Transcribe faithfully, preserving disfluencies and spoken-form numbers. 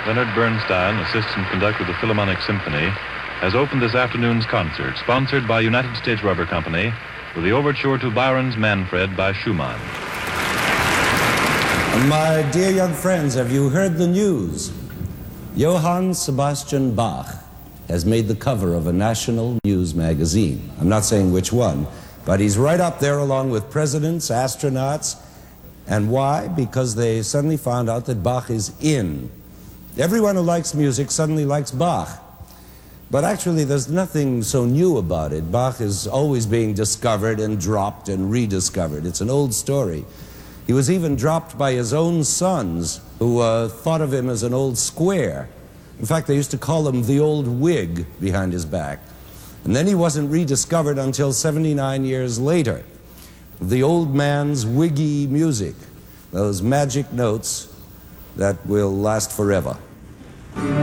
Leonard Bernstein, assistant conductor of the Philharmonic Symphony, has opened this afternoon's concert, sponsored by United States Rubber Company, with the overture to Byron's Manfred by Schumann. My dear young friends, have you heard the news? Johann Sebastian Bach has made the cover of a national news magazine. I'm not saying which one, but he's right up there along with presidents, astronauts. And why? Because they suddenly found out that Bach is in. Everyone who likes music suddenly likes Bach. But actually, there's nothing so new about it. Bach is always being discovered and dropped and rediscovered. It's an old story. He was even dropped by his own sons, who uh, thought of him as an old square. In fact, they used to call him the old wig behind his back. And then he wasn't rediscovered until seventy-nine years later. The old man's wiggy music, those magic notes that will last forever.